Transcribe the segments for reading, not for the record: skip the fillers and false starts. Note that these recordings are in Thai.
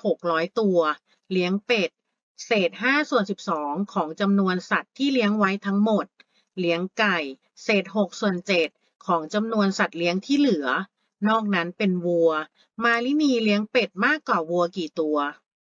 600 ตัวเลี้ยงเป็ดเศษ5/12ของจำนวนสัตว์ที่เลี้ยงไว้ทั้งหมดเลี้ยงไก่เศษ6/7ของจำนวนสัตว์เลี้ยงที่เหลือนอกนั้นเป็นวัวมาลินีเลี้ยงเป็ดมากกว่าวัวกี่ตัว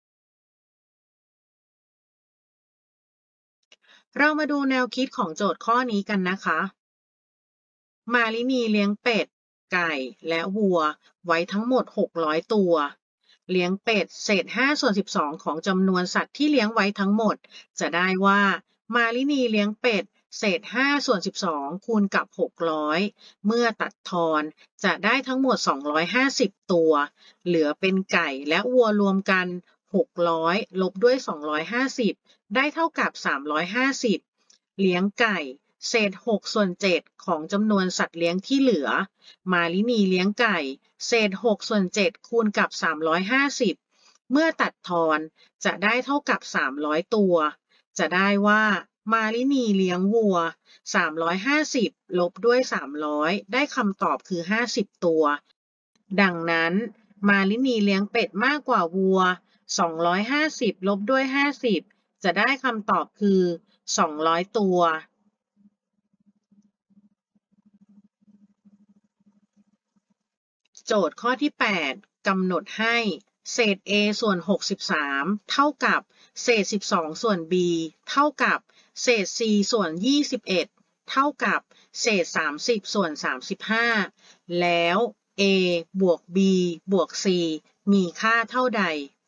เรามาดูแนวคิดของโจทย์ข้อนี้กันนะคะมาลินีเลี้ยงเป็ดไก่และวัวไว้ทั้งหมด600ตัวเลี้ยงเป็ดเศษ5/12ของจำนวนสัตว์ที่เลี้ยงไว้ทั้งหมดจะได้ว่ามาลินีเลี้ยงเป็ดเศษ5/12คูณกับ600เมื่อตัดทอนจะได้ทั้งหมด250ตัวเหลือเป็นไก่และวัวรวมกัน600ลบด้วย250ได้เท่ากับ350เลี้ยงไก่เศษ6/7ของจำนวนสัตว์เลี้ยงที่เหลือมาลินีเลี้ยงไก่เศษ6/7คูณกับ350เมื่อตัดทอนจะได้เท่ากับ300ตัวจะได้ว่ามาลินีเลี้ยงวัว350ลบด้วย300ได้คำตอบคือ50ตัวดังนั้นมาลินีเลี้ยงเป็ดมากกว่าวัว250ลบด้วย50จะได้คำตอบคือ200ตัวโจทย์ข้อที่8กำหนดให้เศษ a ส่วน63เท่ากับเศษ12ส่วน b เท่ากับเศษ c ส่วน21เท่ากับเศษ30ส่วน35แล้ว a บวก b บวก c มีค่าเท่าใด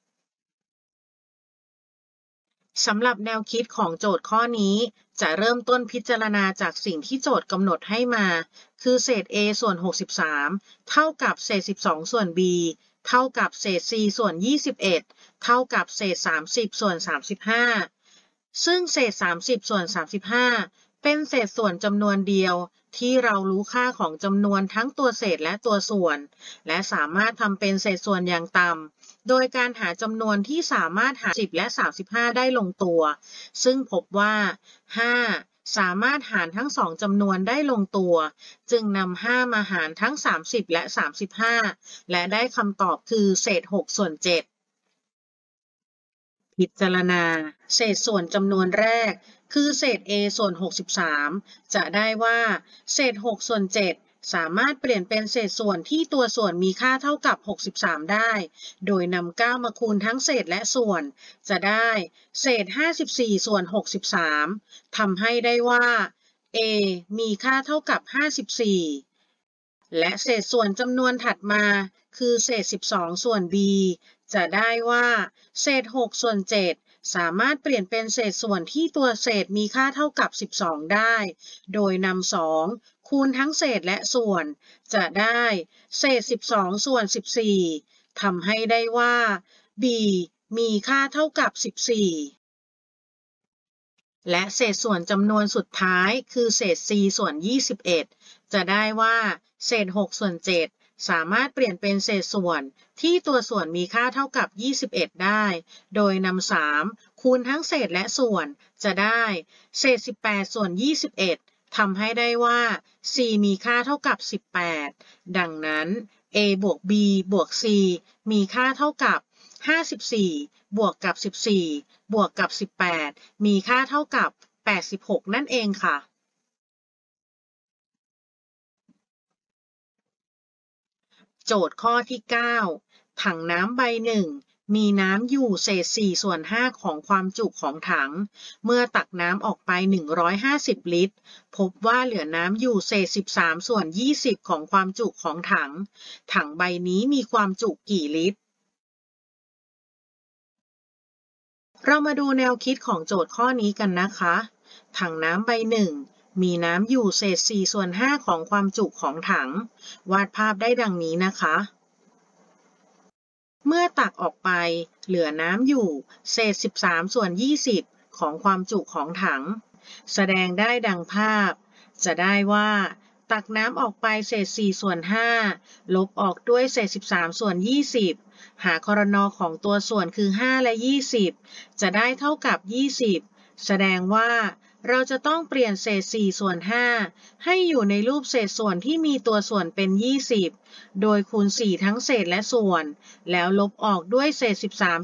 สำหรับแนวคิดของโจทย์ข้อนี้จะเริ่มต้นพิจารณาจากสิ่งที่โจทย์กำหนดให้มาคือเศษ a ส่วน63เท่ากับเศษ12ส่วน b เท่ากับเศษ c ส่วน21เท่ากับเศษ30ส่วน35ซึ่งเศษ30ส่วน35เป็นเศษส่วนจำนวนเดียวที่เรารู้ค่าของจำนวนทั้งตัวเศษและตัวส่วนและสามารถทำเป็นเศษส่วนอย่างต่ำโดยการหาจำนวนที่สามารถหาร10และ35ได้ลงตัวซึ่งพบว่า5สามารถหารทั้ง2จำนวนได้ลงตัวจึงนำ5มาหารทั้ง30และ35และได้คำตอบคือเศษ6/7พิจารณาเศษส่วนจำนวนแรกคือเศษ a ส่วน63จะได้ว่าเศษ6/7สามารถเปลี่ยนเป็นเศษส่วนที่ตัวส่วนมีค่าเท่ากับ63ได้โดยนำ9มาคูณทั้งเศษและส่วนจะได้เศษ54ส่วน63ทำให้ได้ว่า a มีค่าเท่ากับ54และเศษส่วนจำนวนถัดมาคือเศษ12ส่วน b จะได้ว่าเศษ6/7สามารถเปลี่ยนเป็นเศษส่วนที่ตัวเศษมีค่าเท่ากับ12ได้โดยนำ2คูณทั้งเศษและส่วนจะได้เศษ12ส่วน14ทำให้ได้ว่า b มีค่าเท่ากับ14และเศษส่วนจำนวนสุดท้ายคือเศษ c ส่วน21จะได้ว่าเศษ6/7สามารถเปลี่ยนเป็นเศษส่วนที่ตัวส่วนมีค่าเท่ากับ21ได้โดยนำ3คูณทั้งเศษและส่วนจะได้เศษ18ส่วน21ทำให้ได้ว่า c มีค่าเท่ากับ18ดังนั้น a บวก b บวก c มีค่าเท่ากับ54บวกกับ14บวกกับ18มีค่าเท่ากับ86นั่นเองค่ะโจทย์ข้อที่9ถังน้ำใบหนึ่งมีน้ำอยู่เศษ4/5ของความจุของถังเมื่อตักน้ำออกไป150ลิตรพบว่าเหลือน้ำอยู่เศษ13/20ของความจุของถังถังใบนี้มีความจุกี่ลิตรเรามาดูแนวคิดของโจทย์ข้อนี้กันนะคะถังน้ำใบหนึ่งมีน้ำอยู่เศษ4/5ของความจุของถังวาดภาพได้ดังนี้นะคะเมื่อตักออกไปเหลือน้ำอยู่เศษ13/20ของความจุของถังแสดงได้ดังภาพจะได้ว่าตักน้ำออกไปเศษ4/5ลบออกด้วยเศษ13/20หาครน.ของตัวส่วนคือ5และ20จะได้เท่ากับ20แสดงว่าเราจะต้องเปลี่ยนเศษ4/5ให้อยู่ในรูปเศษส่วนที่มีตัวส่วนเป็น20โดยคูณ4ทั้งเศษและส่วนแล้วลบออกด้วยเศษ